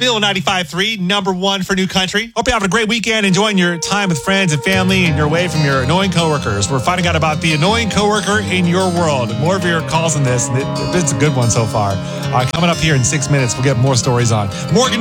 Bill 95.3, number one for New Country. Hope you're having a great weekend, enjoying your time with friends and family, and you're away from your annoying coworkers. We're finding out about the annoying coworker in your world. More of your calls on this. It's a good one so far. Coming up here in 6 minutes, we'll get more stories on Morgan